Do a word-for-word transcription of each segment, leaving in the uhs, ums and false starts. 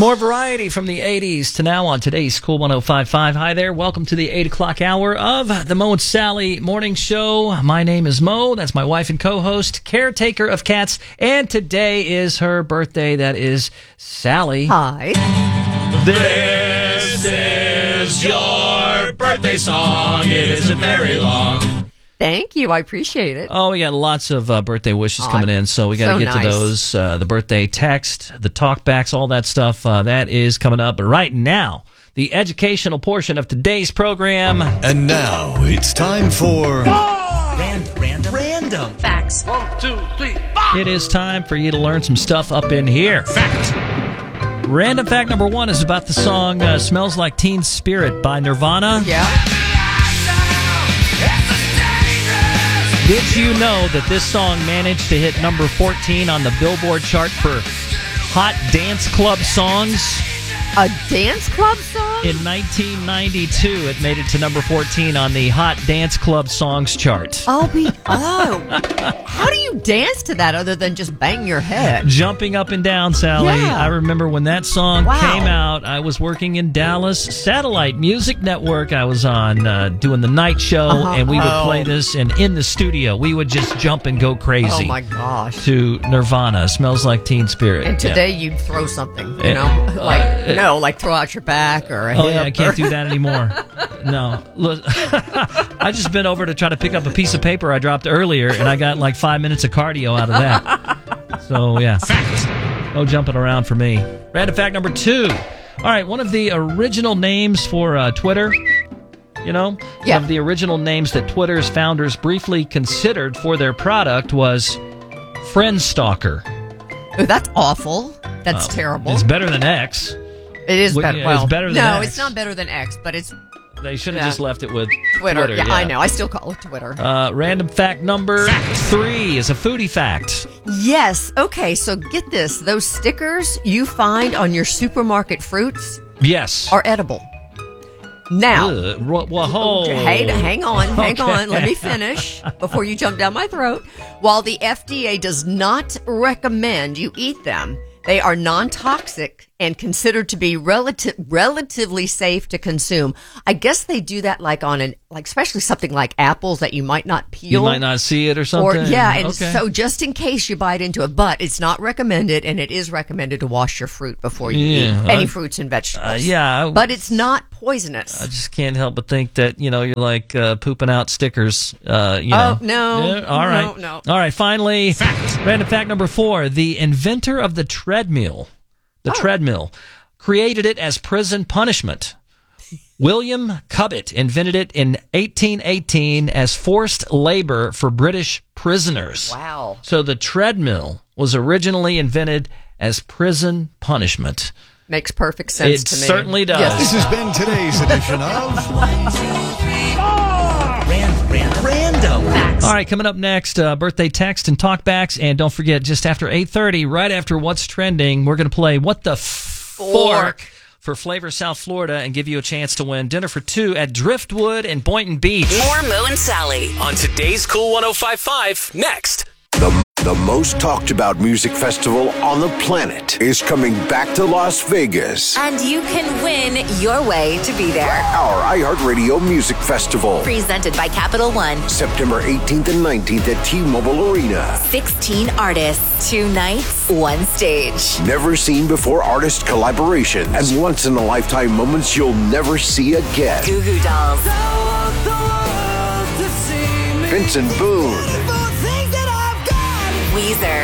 More variety from the eighties to now on today's Cool one oh five point five. Hi there. Welcome to the eight o'clock hour of the Mo and Sally Morning Show. My name is Mo. That's my wife and co-host, caretaker of cats. And today is her birthday. That is Sally. Hi. This is your birthday song. It isn't very long. Thank you. I appreciate it. Oh, we got lots of uh, birthday wishes coming in, so we got to so get nice. to those. Uh, the birthday text, the talkbacks, all that stuff, uh, that is coming up. But right now, the educational portion of today's program. And now it's time for... Random, random, random facts. One, two, three, five. It is time for you to learn some stuff up in here. Fact. Random fact number one is about the song uh, Smells Like Teen Spirit by Nirvana. Yeah. Did you know that this song managed to hit number fourteen on the Billboard chart for Hot Dance Club Songs? A dance club song? In nineteen ninety-two, it made it to number fourteen on the Hot Dance Club Songs chart. I'll be... Oh. How do you dance to that other than just bang your head? Jumping up and down, Sally. Yeah. I remember when that song Wow. came out, I was working in Dallas Satellite Music Network. I was on uh, doing the night show, Uh-huh. and we would Oh. play this, and in the studio, we would just jump and go crazy. Oh, my gosh. To Nirvana, Smells Like Teen Spirit. And today you'd throw something, you know? Uh, Like, uh, no, like throw out your back or a Oh, hip yeah, I can't or- do that anymore. No. Look, I just been over to try to pick up a piece of paper I dropped earlier, and I got like five minutes of cardio out of that. So, yeah. Fact. No jumping around for me. Random fact number two. All right, one of the original names for uh, Twitter, you know, Yeah. one of the original names that Twitter's founders briefly considered for their product was Friendstalker. Oh, that's awful. That's terrible. It's better than X. It is Well, better. yeah, Well, it's better than no, X. it's not better than X, but it's They should have Yeah. just left it with Twitter. Twitter. yeah, I know. I still call it Twitter. Uh, random fact number Fact. three is a foodie fact. Yes. Okay, so get this. Those stickers you find on your supermarket fruits Yes. are edible. Now, Ugh, wha- whoa. hey, hang on, hang Okay. on. Let me finish before you jump down my throat. While the F D A does not recommend you eat them, they are non-toxic and considered to be relative, relatively safe to consume. I guess they do that like on an, like especially something like apples that you might not peel. You might not see it or Or something. yeah, and Okay. so just in case you bite into it, but it's not recommended, and it is recommended to wash your fruit before you Yeah, eat any I- fruits and vegetables. Uh, yeah, I- but it's not poisonous. I just can't help but think that, you know, you're like uh, pooping out stickers. Uh, you know. Oh, no. Yeah, all right. No, no. All right, finally, Fact. random fact number four. The inventor of the treadmill, the Oh. treadmill, created it as prison punishment. William Cubitt invented it in eighteen eighteen as forced labor for British prisoners. Wow. So the treadmill was originally invented as prison punishment. Makes perfect sense It to me. certainly does. Yes. This has been today's edition of... Random, random, random facts. All right, coming up next, uh, birthday text and talkbacks. And don't forget, just after eight thirty, right after What's Trending, we're going to play What the Fork for Flavor South Florida and give you a chance to win dinner for two at Driftwood in Boynton Beach. More Mo and Sally. On today's Cool one oh five point five, next. The, the most talked about music festival on the planet is coming back to Las Vegas. And you can win your way to be there. Our iHeartRadio Music Festival. Presented by Capital One. September eighteenth and nineteenth at T-Mobile Arena. sixteen artists, two nights, one stage. Never seen before artist collaborations and once in a lifetime moments you'll never see again. Goo Goo Dolls. Vincent Boone. Weezer.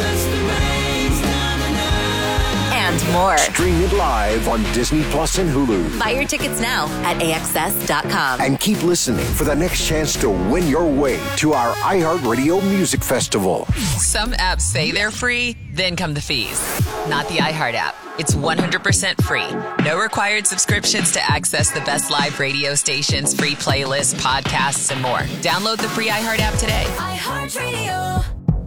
And more. Stream it live on Disney Plus and Hulu. Buy your tickets now at A X S dot com. And keep listening for the next chance to win your way to our iHeartRadio Music Festival. Some apps say they're free, then come the fees. Not the iHeart app. It's one hundred percent free. No required subscriptions to access the best live radio stations, free playlists, podcasts, and more. Download the free iHeart app today. iHeartRadio.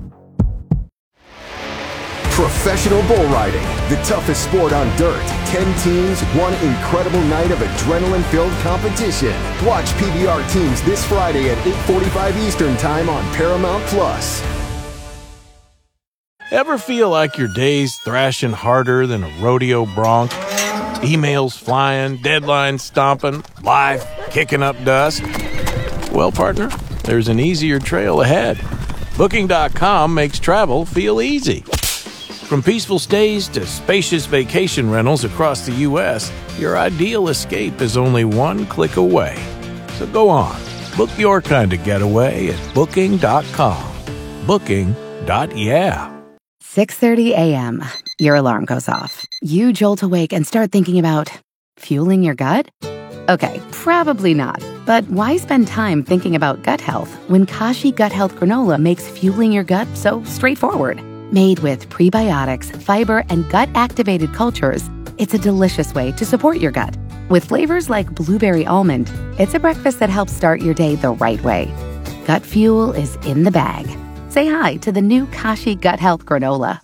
Professional bull riding, the toughest sport on dirt. Ten teams, one incredible night of adrenaline-filled competition. Watch P B R teams this Friday at eight forty-five Eastern Time on Paramount Plus. Ever feel like your day's thrashing harder than a rodeo bronc? Emails flying, deadlines stomping, life kicking up dust? Well, partner, there's an easier trail ahead. Booking dot com makes travel feel easy. From peaceful stays to spacious vacation rentals across the U S, your ideal escape is only one click away. So go on, book your kind of getaway at Booking dot com. Booking. Dot yeah. six thirty a.m. Your alarm goes off. You jolt awake and start thinking about fueling your gut? Okay, probably not. But why spend time thinking about gut health when Kashi Gut Health Granola makes fueling your gut so straightforward? Made with prebiotics, fiber, and gut-activated cultures, it's a delicious way to support your gut. With flavors like blueberry almond, it's a breakfast that helps start your day the right way. Gut fuel is in the bag. Say hi to the new Kashi Gut Health Granola.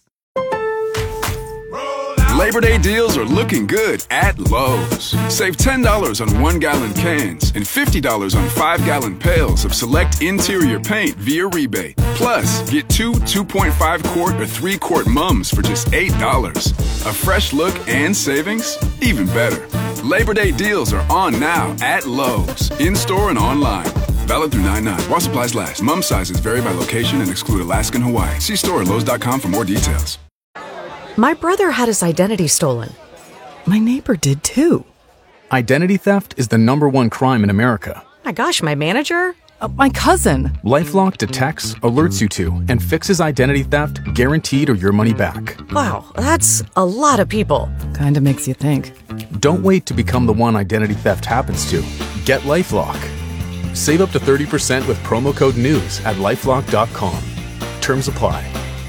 Labor Day deals are looking good at Lowe's. Save ten dollars on one-gallon cans and fifty dollars on five-gallon pails of select interior paint via rebate. Plus, get two two point five quart or three quart mums for just eight dollars. A fresh look and savings? Even better. Labor Day deals are on now at Lowe's, in-store and online. Valid through nine nine. While supplies last. Mum sizes vary by location and exclude Alaska and Hawaii. See store at Lowe's dot com for more details. My brother had his identity stolen. My neighbor did too. Identity theft is the number one crime in America. My gosh, my manager? Uh, my cousin. LifeLock detects, alerts you to, and fixes identity theft guaranteed or your money back. Wow, that's a lot of people. Kinda makes you think. Don't wait to become the one identity theft happens to. Get LifeLock. Save up to thirty percent with promo code NEWS at lifelock dot com. Terms apply.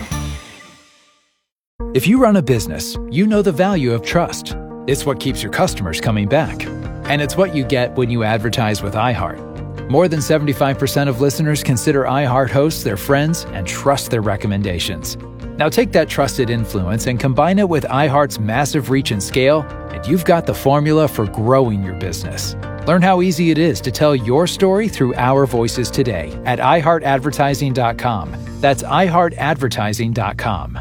If you run a business, you know the value of trust. It's what keeps your customers coming back. And it's what you get when you advertise with iHeart. More than seventy-five percent of listeners consider iHeart hosts their friends and trust their recommendations. Now take that trusted influence and combine it with iHeart's massive reach and scale, and you've got the formula for growing your business. Learn how easy it is to tell your story through our voices today at i heart advertising dot com. That's i heart advertising dot com.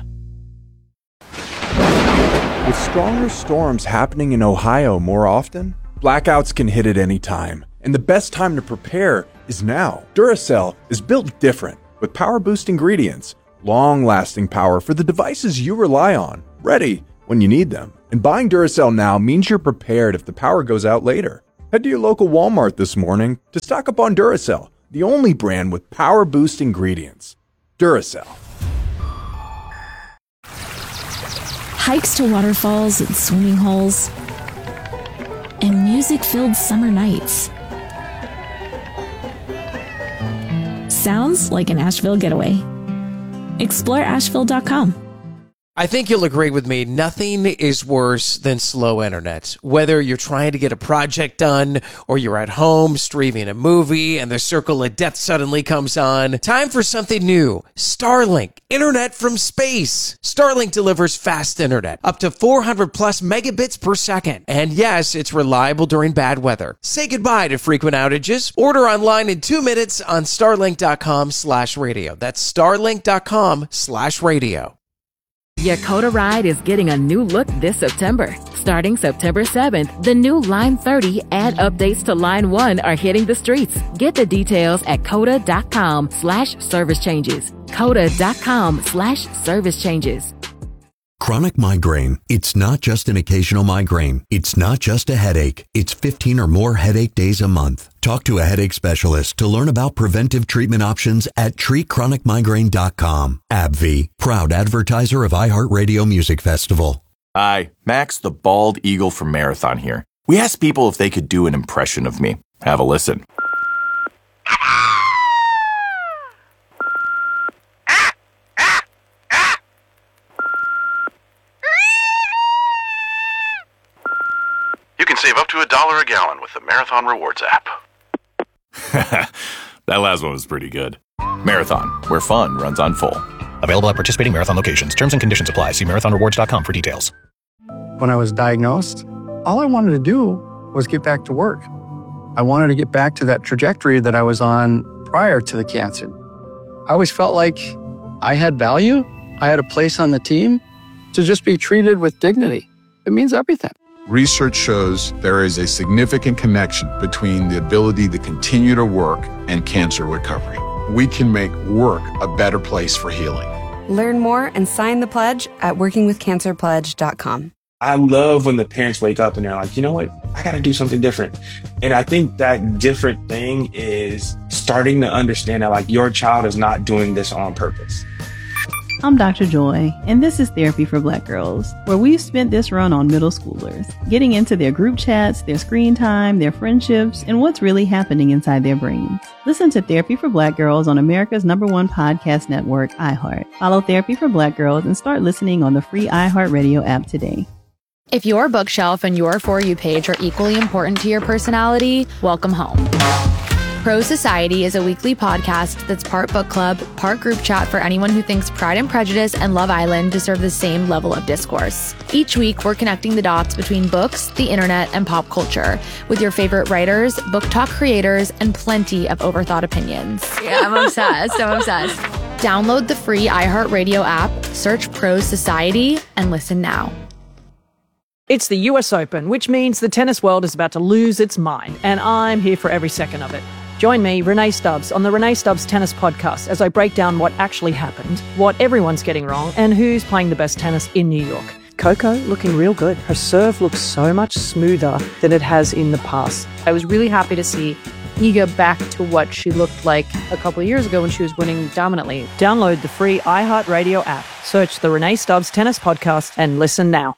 With stronger storms happening in Ohio more often, blackouts can hit at any time, and the best time to prepare is now. Duracell is built different, with power-boost ingredients, long-lasting power for the devices you rely on, ready when you need them. And buying Duracell now means you're prepared if the power goes out later. Head to your local Walmart this morning to stock up on Duracell, the only brand with power-boost ingredients. Duracell. Hikes to waterfalls and swimming holes, and music-filled summer nights. Sounds like an Asheville getaway. Explore asheville dot com. I think you'll agree with me, nothing is worse than slow internet. Whether you're trying to get a project done or you're at home streaming a movie and the circle of death suddenly comes on, time for something new. Starlink, internet from space. Starlink delivers fast internet, up to four hundred plus megabits per second. And yes, it's reliable during bad weather. Say goodbye to frequent outages. Order online in two minutes on starlink dot com slash radio. That's starlink dot com slash radio. Yakota Ride is getting a new look this September. Starting September seventh, the new Line thirty and updates to Line one are hitting the streets. Get the details at coda dot com slash service changes. coda dot com slash service changes. Chronic migraine. It's not just an occasional migraine. It's not just a headache. It's fifteen or more headache days a month. Talk to a headache specialist to learn about preventive treatment options at treat chronic migraine dot com. AbbVie, proud advertiser of iHeartRadio Music Festival. Hi, Max the Bald Eagle from Marathon here. We asked people if they could do an impression of me. Have a listen. You can save up to a dollar a gallon with the Marathon Rewards app. That last one was pretty good. Marathon, where fun runs on full. Available at participating Marathon locations. Terms and conditions apply. See marathon rewards dot com for details. When I was diagnosed, all I wanted to do was get back to work. I wanted to get back to that trajectory that I was on prior to the cancer. I always felt like I had value I had a place on the team, to just be treated with dignity. It means everything. Research shows there is a significant connection between the ability to continue to work and cancer recovery. We can make work a better place for healing. Learn more and sign the pledge at working with cancer pledge dot com. I love when the parents wake up and they're like, you know what, I got to do something different. And I think that different thing is starting to understand that like your child is not doing this on purpose. I'm Doctor Joy, and this is Therapy for Black Girls, where we've spent this run on middle schoolers, getting into their group chats, their screen time, their friendships, and what's really happening inside their brains. Listen to Therapy for Black Girls on America's number one podcast network, iHeart. Follow Therapy for Black Girls and start listening on the free iHeartRadio app today. If your bookshelf and your For You page are equally important to your personality, welcome home. Pro Society is a weekly podcast that's part book club, part group chat for anyone who thinks Pride and Prejudice and Love Island deserve the same level of discourse. Each week, we're connecting the dots between books, the internet, and pop culture with your favorite writers, book talk creators, and plenty of overthought opinions. Yeah, I'm obsessed. I'm obsessed. Download the free iHeartRadio app, search Pro Society, and listen now. It's the U S Open, which means the tennis world is about to lose its mind, and I'm here for every second of it. Join me, Renee Stubbs, on the Renee Stubbs Tennis Podcast as I break down what actually happened, what everyone's getting wrong, and who's playing the best tennis in New York. Coco looking real good. Her serve looks so much smoother than it has in the past. I was really happy to see Iga back to what she looked like a couple of years ago when she was winning dominantly. Download the free iHeartRadio app, search the Renee Stubbs Tennis Podcast, and listen now.